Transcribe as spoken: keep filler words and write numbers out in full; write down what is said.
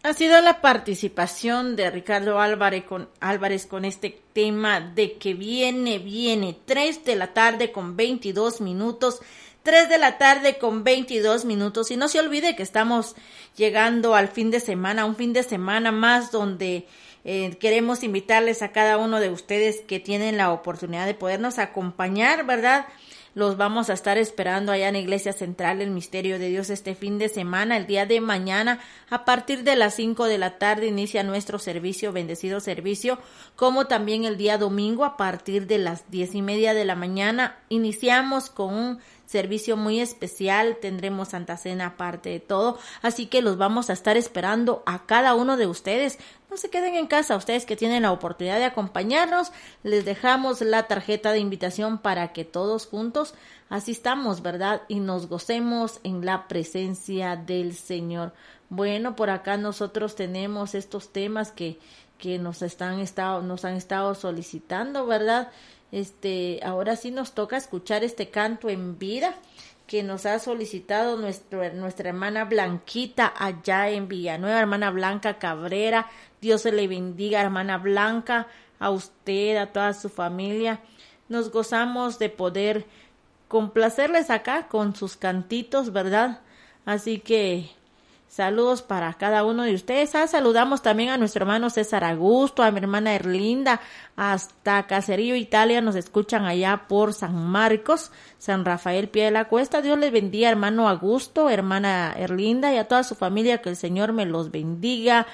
Ha sido la participación de Ricardo Álvarez con, Álvarez con este tema de que viene, viene, tres de la tarde con veintidós minutos, tres de la tarde con veintidós minutos, y no se olvide que estamos llegando al fin de semana, un fin de semana más donde eh, queremos invitarles a cada uno de ustedes que tienen la oportunidad de podernos acompañar, ¿verdad? Los vamos a estar esperando allá en Iglesia Central El Misterio de Dios este fin de semana. El día de mañana, a partir de las cinco de la tarde, inicia nuestro servicio, bendecido servicio, como también el día domingo, a partir de las diez y media de la mañana, iniciamos con un servicio muy especial. Tendremos Santa Cena aparte de todo, así que los vamos a estar esperando a cada uno de ustedes. No se queden en casa, ustedes que tienen la oportunidad de acompañarnos, les dejamos la tarjeta de invitación para que todos juntos asistamos, ¿verdad? Y nos gocemos en la presencia del Señor. Bueno, por acá nosotros tenemos estos temas que, que nos están estado, nos han estado solicitando, ¿verdad? Este, ahora sí nos toca escuchar este canto en vida que nos ha solicitado nuestro, nuestra hermana Blanquita allá en Villanueva, hermana Blanca Cabrera. Dios se le bendiga, hermana Blanca, a usted, a toda su familia. Nos gozamos de poder complacerles acá con sus cantitos, ¿verdad? Así que saludos para cada uno de ustedes. Ah, saludamos también a nuestro hermano César Augusto, a mi hermana Erlinda, hasta Caserío, Italia, nos escuchan allá por San Marcos, San Rafael, Pie de la Cuesta. Dios les bendiga, hermano Augusto, hermana Erlinda, y a toda su familia, que el Señor me los bendiga